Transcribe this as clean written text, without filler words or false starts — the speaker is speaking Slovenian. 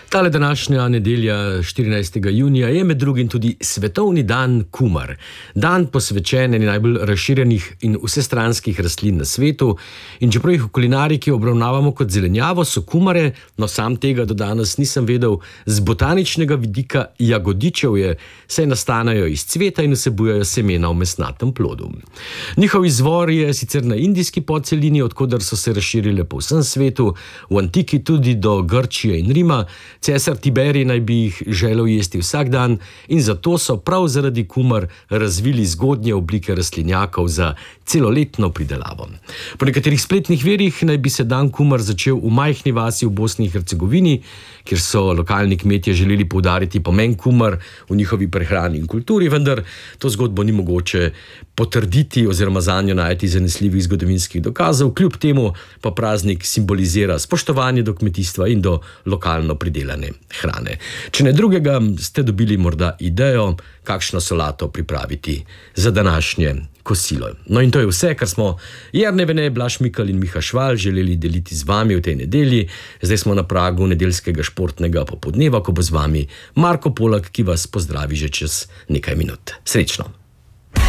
Tale današnja nedelja, 14. junija, je med drugim tudi Svetovni dan kumar. Dan posvečen eni najbolj razširjenih in vsestranskih rastlin na svetu. In čeprav jih v kulinariki obravnavamo kot zelenjavo, so kumare, no sam tega do danes nisem vedel, z botaničnega vidika jagodičevje, saj nastanejo iz cveta in vsebujejo semena v mesnatem plodu. Njihov izvor je sicer na indijski podcelini, odkoder so se razširile po vsem svetu, v antiki tudi do Grčije in Rima. Cesar Tiberij naj bi jih želel jesti vsak dan in zato so prav zaradi kumar razvili zgodnje oblike rastlinjakov za celoletno pridelavo. Po nekaterih spletnih virih naj bi se dan kumar začel v majhni vasi v Bosni in Hercegovini, kjer so lokalni kmetje želeli poudariti pomen kumar v njihovi prehrani in kulturi, vendar to zgodbo ni mogoče potrditi oziroma zanjo najti zanesljivih zgodovinskih dokazov, kljub temu pa praznik simbolizira spoštovanje do kmetijstva in do lokalno pridelane hrane. Če ne drugega, ste dobili morda idejo, kakšno solato pripraviti za današnje kosilo. No in to je vse, kar smo Jernej Vene, Blaž Mikl in Miha Šval želeli deliti z vami v tej nedelji. Zdaj smo na pragu nedeljskega športnega popoldneva, ko bo z vami Marko Polak, ki vas pozdravi že čez nekaj minut. Srečno!